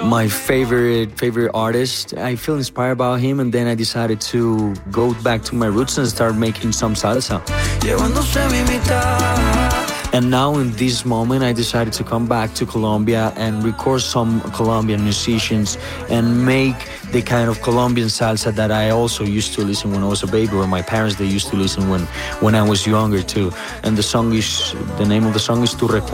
my favorite artist. I feel inspired by him, and then I decided to go back to my roots and start making some salsa. And now in this moment, I decided to come back to Colombia and record some Colombian musicians and make the kind of Colombian salsa that I also used to listen when I was a baby, or my parents, they used to listen when I was younger too. And the name of the song is Tu Recuerdo.